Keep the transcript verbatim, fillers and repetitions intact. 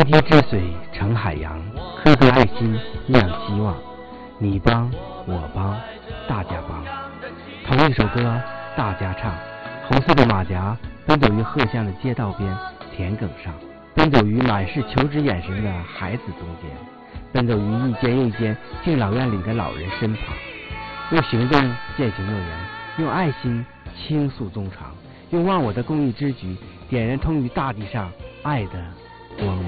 滴之水成海洋，颗颗爱心酿希望。你帮我帮大家帮，同一首歌大家唱。红色的马甲奔走于荷香的街道边田埂上，奔走于满是求知眼神的孩子中间，奔走于一间又一间敬老院里的老人身旁，用行动践行诺言，用爱心倾诉衷肠，用忘我的公益之举点燃通于大地上爱的光芒。